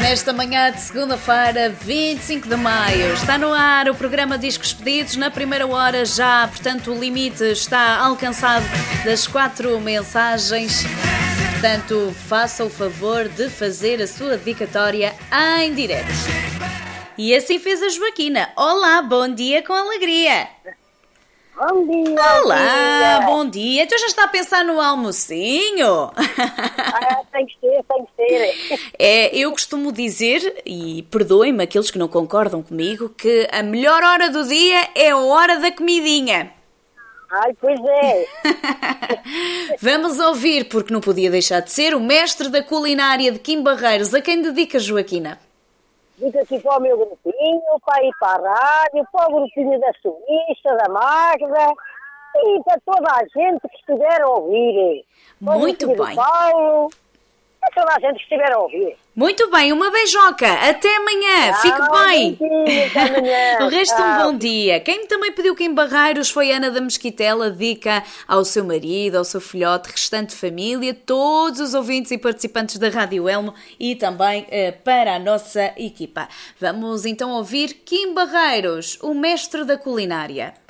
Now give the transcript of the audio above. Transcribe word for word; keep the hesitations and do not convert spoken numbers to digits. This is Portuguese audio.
Nesta manhã de segunda-feira, vinte e cinco de maio, está no ar o programa Discos Pedidos. Na primeira hora já, portanto, o limite está alcançado das quatro mensagens. Portanto, faça o favor de fazer a sua dedicatória em direto. E assim fez a Joaquina. Olá, bom dia com alegria. Bom dia. Olá, dia. bom dia. Então já está a pensar no almocinho? Ah, tem que ser, tem que ser. É, eu costumo dizer, e perdoem-me aqueles que não concordam comigo, que a melhor hora do dia é a hora da comidinha. Ai, pois é. Vamos ouvir, porque não podia deixar de ser, o mestre da culinária de Kim Barreiros. A quem dedica, Joaquina? Digo aqui para o meu grupinho, para ir para a rádio, para o grupinho da Suíça, da Magda e para toda a gente que estiver a ouvir. Para Muito o bem. Do Paulo, para toda a gente que estiver a ouvir. Muito bem, uma beijoca. Até amanhã. Fique Ah, bem. Beijinho, até amanhã. O resto, um Tchau. bom dia. Quem também pediu Kim Barreiros foi Ana da Mesquitela. Dedica ao seu marido, ao seu filhote, restante família, todos os ouvintes e participantes da Rádio Elmo e também eh, para a nossa equipa. Vamos então ouvir Kim Barreiros, o mestre da culinária.